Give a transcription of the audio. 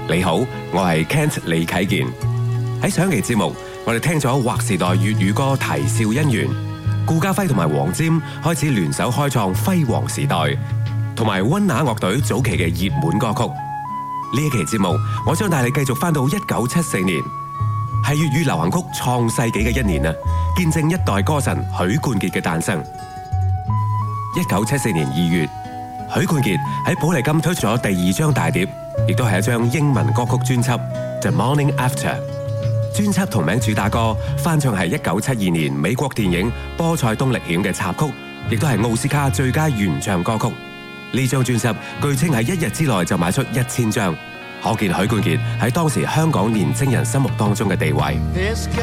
你好，我係 Kent 李啟健。喺上期節目，我哋聽咗劃時代粵語歌啼笑姻緣，顧嘉輝同埋黃霑開始聯手開創輝煌時代，同埋溫拿樂隊早期嘅熱門歌曲。呢一期節目，我將帶你繼續翻到1974年，係粵語流行曲創世紀嘅一年啊！見證一代歌神許冠傑嘅誕生。1974年2月，許冠傑喺寶麗金推出咗第2張大碟，亦都係一張英文歌曲專輯《The Morning After》。專輯同名主打歌翻唱係1972年美國電影《波塞冬歷險》嘅插曲，亦都係奧斯卡最佳原唱歌曲。呢張專輯據稱喺1日之內就賣出1000張，可見許冠傑喺當時香港年青人心目當中嘅地位。